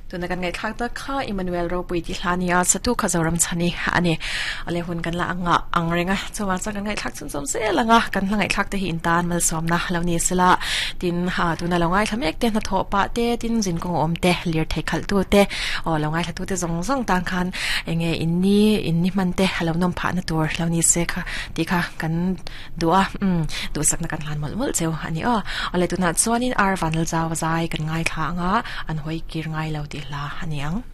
ตัวนักไงทักตะข้าอิมมานูเอลโรปุยที่ลานีอาสตุขจารมชนีอันนี้อะไรหุ่นกันละงะอังเรงะจะว่าจะกันไงทักซุ่มๆเสียละงะกันละไงทักตะหินตานมาสอมนะแล้วนี่สิละดินหาตัวนั่นละไงทำเอกเตนทอปะเตดินจินกงอมเตเลียร์เทคัลตัวเตอ๋อละไงทักตัวเตซงต่างกันเองอินนี่มันเตแล้วน้องผ่านตัวแล้วนี่เสค่ะดีค่ะกันดูสักนักการลานมุลเซลอันนี้อะไรตัวนั้นส่วนนี้อาร์วันลจาวใจกันไงทางอันหอยกีร์ไงแล้วดีละอันนี้